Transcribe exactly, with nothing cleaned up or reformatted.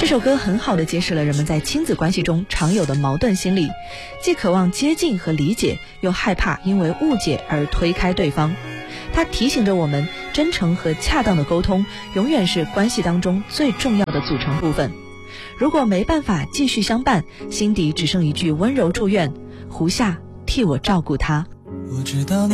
这首歌很好地揭示了人们在亲子关系中常有的矛盾心理，既渴望接近和理解，又害怕因为误解而推开对方。它提醒着我们，真诚和恰当的沟通永远是关系当中最重要的组成部分。如果没办法继续相伴，心底只剩一句温柔祝愿：胡夏替我照顾他。 我知道你